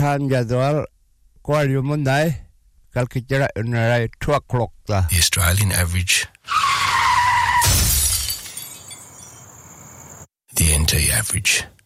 Tan jadwal kwa yumunday kalkitira unaray 2 o'clock ta. The Australian average. The NT average.